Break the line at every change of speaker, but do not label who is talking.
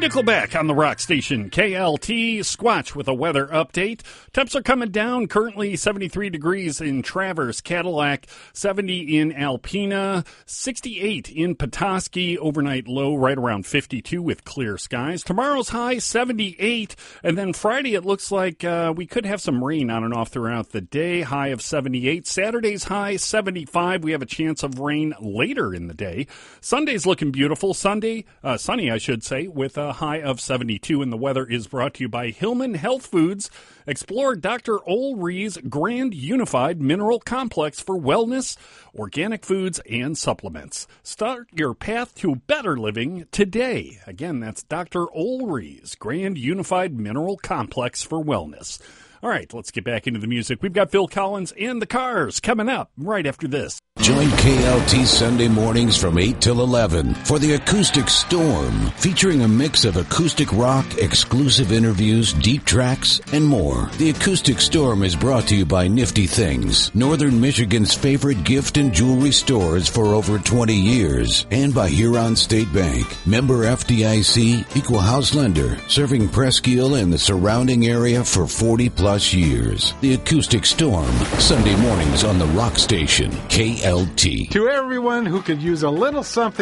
Nickelback on the rock station KLT. Squatch with a weather update. Temps are coming down. Currently 73 degrees in Traverse, Cadillac, 70 in Alpena, 68 in Petoskey. Overnight low right around 52 with clear skies. Tomorrow's high 78, and then Friday it looks like we could have some rain on and off throughout the day. High of 78. Saturday's high 75. We have a chance of rain later in the day. Sunday's looking beautiful. Sunday, sunny I should say, with a high of 72, and the weather is brought to you by Hillman Health Foods. Explore Dr. Olry's Grand Unified Mineral Complex for wellness, organic foods, and supplements. Start your path to better living today. Again, that's Dr. Olry's Grand Unified Mineral Complex for wellness. All right, let's get back into the music. We've got Phil Collins and the Cars coming up right after this.
Join KLT Sunday mornings from 8 till 11 for the Acoustic Storm, featuring a mix of acoustic rock, exclusive interviews, deep tracks, and more. The Acoustic Storm is brought to you by Nifty Things, Northern Michigan's favorite gift and jewelry stores for over 20 years, and by Huron State Bank, member FDIC, equal house lender, serving Presque Isle and the surrounding area for 40-plus years. The Acoustic Storm, Sunday mornings on the rock station, KLT.
To everyone who could use a little something